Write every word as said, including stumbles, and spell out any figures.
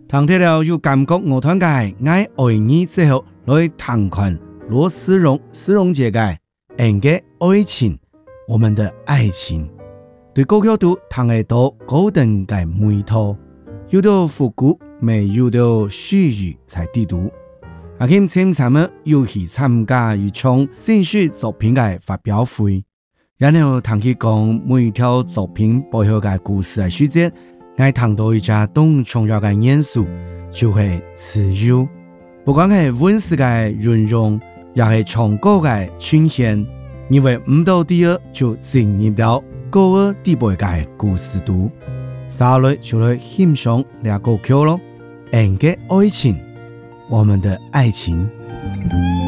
聽睇了有感覺我團嘅愛愛你之後，來談看羅思榮思榮姐嘅人嘅愛情，我們的愛情。對高角度談係到高等嘅美圖，有到復古，未有到虛擬才地圖。阿kim參參們又去參加一場新書作品嘅發表會，然後談起講每一條作品背後嘅故事嘅細節。我談到一家當重要嘅元素，就係自由。不管係文字嘅運用，也係唱歌嘅呈現，因為唔到第二就進入到高二第八嘅故事度。下來就來欣賞兩個曲咯，人嘅愛情，我們的愛情。